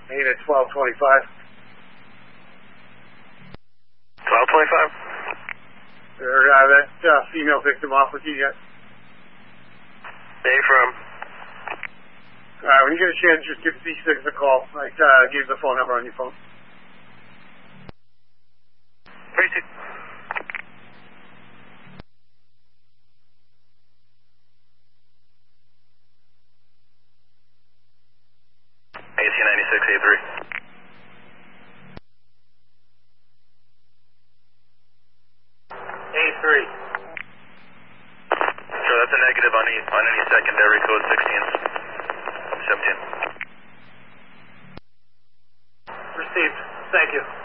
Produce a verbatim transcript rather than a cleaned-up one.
Eight at twelve twenty-five. twelve twenty-five? Or, uh, that uh, female victim off with you yet? Hey, from? Alright, when you get a chance, just give C six a call. Like, uh, give the phone number on your phone. Tracy. A C ninety-six A three. A three. Sure, that's a negative on any, on any secondary code sixteen. seventeen. Received. Thank you.